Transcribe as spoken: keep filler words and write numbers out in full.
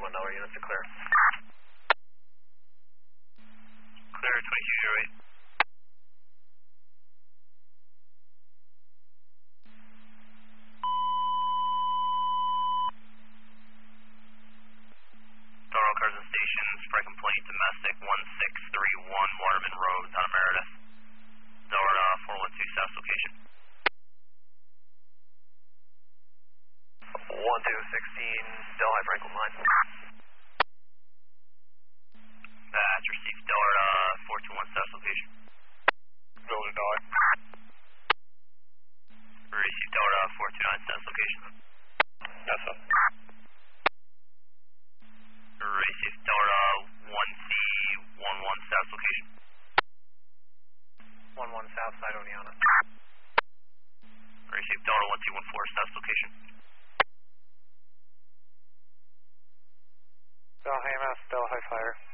one, all units are clear. Clear, twenty-two zero eight. Total cars and stations, spray complaint, domestic one six three one Waterman Road, town of Meredith. Delta four one two south location. one two one six, Delhi Franklin line. That's received, Delta four two one south location. Building Delhi. Received, Delta four two nine south location. Yes, sir. Received, Delta one C one one south location. one one south side Oneonta. Received, Delta one two one four south location. Delhi M S, Delhi Fire.